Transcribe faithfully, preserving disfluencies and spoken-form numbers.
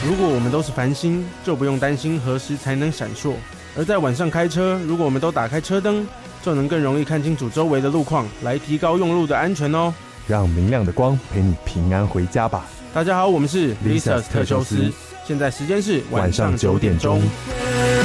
如果我们都是繁星，就不用担心何时才能闪烁；而在晚上开车，如果我们都打开车灯，就能更容易看清楚周围的路况，来提高用路的安全哦。 让明亮的光陪你平安回家吧。 大家好，我们是 Lisas 特修斯，现在时间是晚上九点钟。